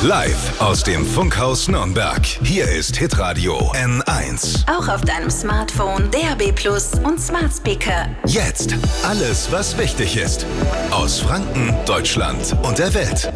Live aus dem Funkhaus Nürnberg. Hier ist Hitradio N1. Auch auf deinem Smartphone, DAB+ und Smart Speaker. Jetzt alles, was wichtig ist. Aus Franken, Deutschland und der Welt.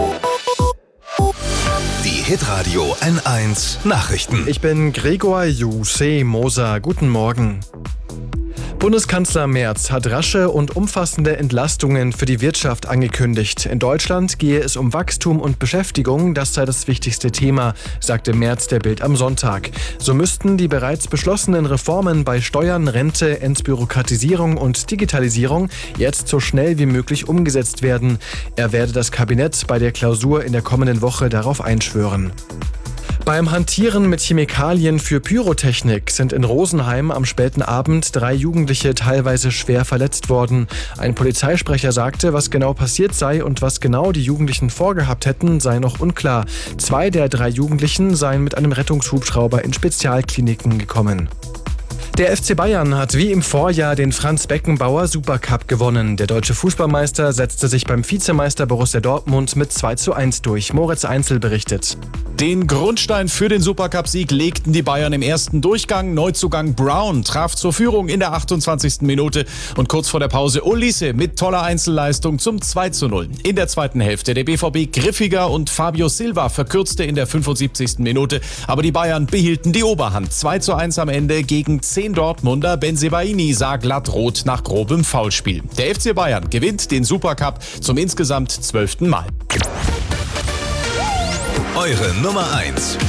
Die Hitradio N1 Nachrichten. Ich bin Gregor Juse Moser. Guten Morgen. Bundeskanzler Merz hat rasche und umfassende Entlastungen für die Wirtschaft angekündigt. In Deutschland gehe es um Wachstum und Beschäftigung, das sei das wichtigste Thema, sagte Merz der Bild am Sonntag. So müssten die bereits beschlossenen Reformen bei Steuern, Rente, Entbürokratisierung und Digitalisierung jetzt so schnell wie möglich umgesetzt werden. Er werde das Kabinett bei der Klausur in der kommenden Woche darauf einschwören. Beim Hantieren mit Chemikalien für Pyrotechnik sind in Rosenheim am späten Abend 3 Jugendliche teilweise schwer verletzt worden. Ein Polizeisprecher sagte, was genau passiert sei und was genau die Jugendlichen vorgehabt hätten, sei noch unklar. 2 der 3 Jugendlichen seien mit einem Rettungshubschrauber in Spezialkliniken gekommen. Der FC Bayern hat wie im Vorjahr den Franz Beckenbauer Supercup gewonnen. Der deutsche Fußballmeister setzte sich beim Vizemeister Borussia Dortmund mit 2:1 durch. Moritz Einzel berichtet. Den Grundstein für den Supercup-Sieg legten die Bayern im ersten Durchgang. Neuzugang Brown traf zur Führung in der 28. Minute und kurz vor der Pause Olise mit toller Einzelleistung zum 2:0. In der zweiten Hälfte der BVB griffiger und Fabio Silva verkürzte in der 75. Minute. Aber die Bayern behielten die Oberhand. 2:1 am Ende gegen 10 Dortmunder. Bensebaini sah glatt rot nach grobem Foulspiel. Der FC Bayern gewinnt den Supercup zum insgesamt 12. Mal. Eure Nummer 1